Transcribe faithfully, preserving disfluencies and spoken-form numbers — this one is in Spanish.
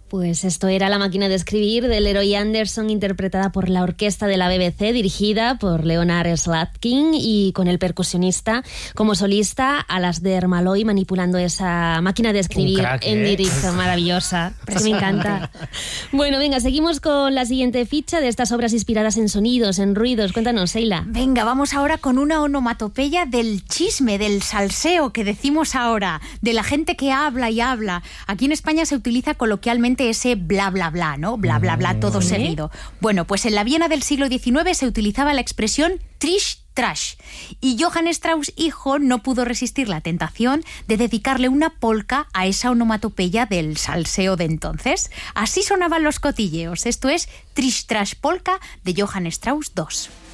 Pues esto era La máquina de escribir de Leroy Anderson, interpretada por la orquesta de la B B C, dirigida por Leonard Slatkin y con el percusionista como solista Alasdair Malloy manipulando esa máquina de escribir crack, en ¿eh? directo. Maravillosa, es que me encanta. Bueno, venga, seguimos con la siguiente ficha de estas obras inspiradas en sonidos, en ruidos. Cuéntanos, Sheila. Venga, vamos ahora con una onomatopeya del chisme, del salseo que decimos ahora, de la gente que habla y habla. Aquí en España se utiliza coloquialmente ese bla bla bla, ¿no? Bla bla bla, todo ¿Sí? seguido. Bueno, pues en la Viena del siglo diecinueve se utilizaba la expresión trish trash y Johann Strauss hijo no pudo resistir la tentación de dedicarle una polka a esa onomatopeya del salseo de entonces. Así sonaban los cotilleos. Esto es Trish Trash Polka de Johann Strauss segundo.